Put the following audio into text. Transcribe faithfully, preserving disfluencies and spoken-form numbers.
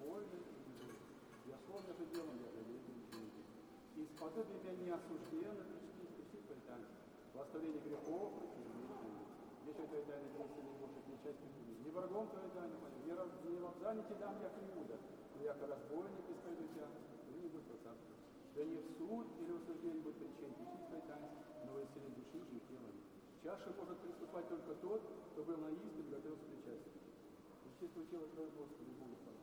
вольны и невольны. Я словно же делом я жалею ученики. И сподобие меня не осужденно пришли, пришли по тайне. Восставление грехов, если твоей тайны действия не больше не часть приходит. Не врагом твоей тайны, не рабза не те дам, як Иуда, но яко разбойник исповедуй тебя, вы не будете царствовать. Да не в суд или в осуждение будет причинен причинить твоей тайны, но в исцеление души же и тела. Чаша может приступать только тот, кто был на истине, готовился к причастию. Естественно, тело твое Господу Богу.